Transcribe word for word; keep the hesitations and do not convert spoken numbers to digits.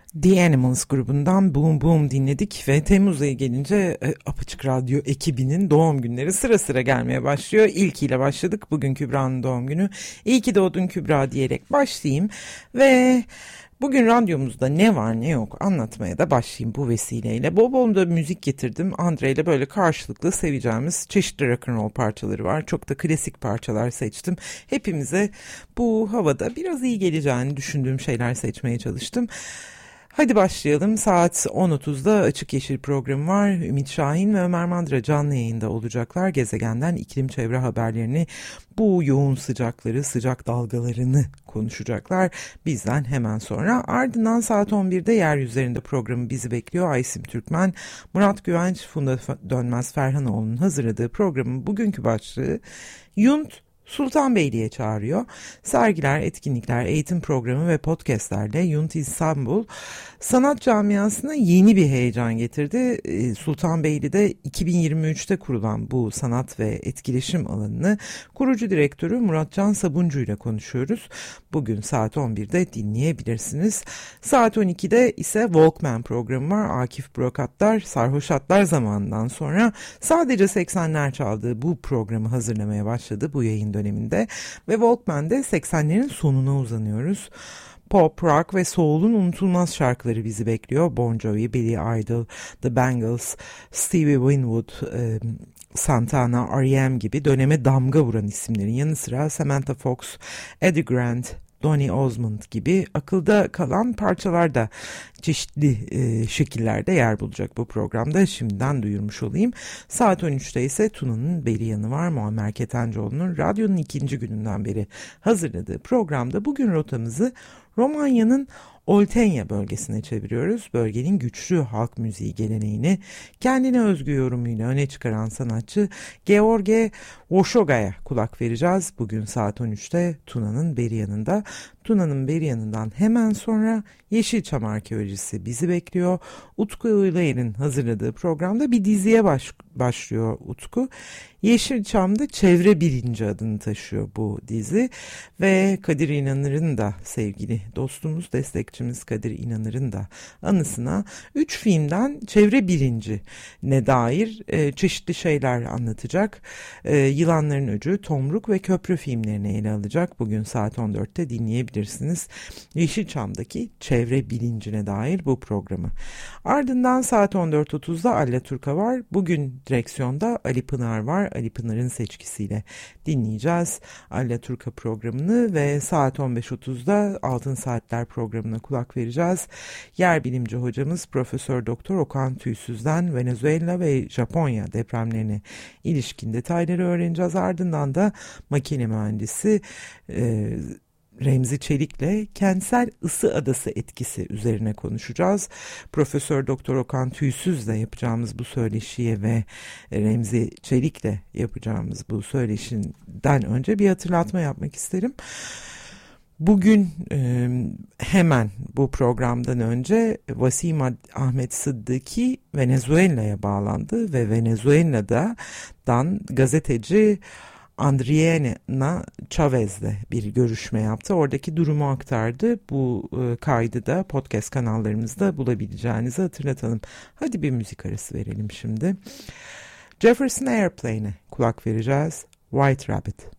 The Animals grubundan Boom Boom dinledik ve Temmuz ayı gelince e, Apaçık Radyo ekibinin doğum günleri sıra sıra gelmeye başlıyor. İlkiyle başladık. Bugün Kübra'nın doğum günü. İyi ki doğdun Kübra diyerek başlayayım ve bugün radyomuzda ne var ne yok anlatmaya da başlayayım bu vesileyle. Bol bol da müzik getirdim. Andre ile böyle karşılıklı seveceğimiz çeşitli rock'n'roll parçaları var. Çok da klasik parçalar seçtim. Hepimize bu havada biraz iyi geleceğini düşündüğüm şeyler seçmeye çalıştım. Hadi başlayalım. Saat on otuzda Açık Yeşil programı var. Ümit Şahin ve Ömer Mandıra canlı yayında olacaklar. Gezegenden iklim çevre haberlerini, bu yoğun sıcakları, sıcak dalgalarını konuşacaklar bizden hemen sonra. Ardından saat on birde Yeryüzlerinde programı bizi bekliyor. Aysim Türkmen, Murat Güvenç, Funda Dönmez Ferhanoğlu'nun hazırladığı programın bugünkü başlığı Yunt Sultanbeyli'ye çağırıyor. Sergiler, etkinlikler, eğitim programı ve podcastlerle Yunt İstanbul sanat camiasına yeni bir heyecan getirdi. Sultanbeyli'de iki bin yirmi üçte kurulan bu sanat ve etkileşim alanını kurucu direktörü Muratcan Sabuncu ile konuşuyoruz. Bugün saat on birde dinleyebilirsiniz. Saat on ikide ise Walkman programı var. Akif Brokatlar, Sarhoşatlar zamanından sonra sadece seksenler çaldığı bu programı hazırlamaya başladı bu yayın döneminde ve Walkman'de seksenlerin sonuna uzanıyoruz. Pop, rock ve soul'un unutulmaz şarkıları bizi bekliyor. Bon Jovi, Billy Idol, The Bangles, Stevie Winwood, e, Santana, R E M gibi döneme damga vuran isimlerin yanı sıra Samantha Fox, Eddie Grant, Donny Osmond gibi akılda kalan parçalar da çeşitli e, şekillerde yer bulacak bu programda. Şimdiden duyurmuş olayım. Saat on üçte ise Tuna'nın Beri Yanı var. Muammer Ketencoğlu'nun radyonun ikinci gününden beri hazırladığı programda bugün rotamızı Romanya'nın Oltenya bölgesine çeviriyoruz. Bölgenin güçlü halk müziği geleneğini kendine özgü yorumuyla öne çıkaran sanatçı George Voshoga'ya kulak vereceğiz. Bugün saat on üçte Tuna'nın Beri Yanı'nda. Tuna'nın Beri Yanı'ndan hemen sonra Yeşilçam Arkeolojisi bizi bekliyor. Utku Uylayer'in hazırladığı programda bir diziye baş, başlıyor Utku. Yeşilçam'da Çevre Bilinci adını taşıyor bu dizi ve Kadir İnanır'ın da sevgili dostumuz, destekçimiz Kadir İnanır'ın da anısına üç filmden çevre bilincine dair e, çeşitli şeyler anlatacak. E, Yılanların Öcü, Tomruk ve Köprü filmlerini ele alacak. Bugün saat on dörtte dinleyebilirsiniz Yeşilçam'daki çevre bilincine dair bu programı. Ardından saat on dört otuzda Allaturka var. Bugün direksiyonda Ali Pınar var. Ali Pınar'ın seçkisiyle dinleyeceğiz Allaturka programını ve saat on beş otuzda Altın Saatler programına kulak vereceğiz. Yer bilimci hocamız Profesör Doktor Okan Tüysüz'den Venezuela ve Japonya depremlerine ilişkin detayları öğreneceğiz. Ardından da makine mühendisi e, Remzi Çelik'le kentsel ısı adası etkisi üzerine konuşacağız. Profesör Doktor Okan Tüysüz'le yapacağımız bu söyleşiye ve Remzi Çelik'le yapacağımız bu söyleşiden önce bir hatırlatma yapmak isterim. Bugün e, hemen bu programdan önce Vasim Ahmet Sıddıki Venezuela'ya bağlandı ve Venezuela'dan gazeteci Adriana Chavez'le bir görüşme yaptı. Oradaki durumu aktardı. Bu e, kaydı da podcast kanallarımızda bulabileceğinizi hatırlatalım. Hadi bir müzik arası verelim şimdi. Jefferson Airplane'e kulak vereceğiz. White Rabbit.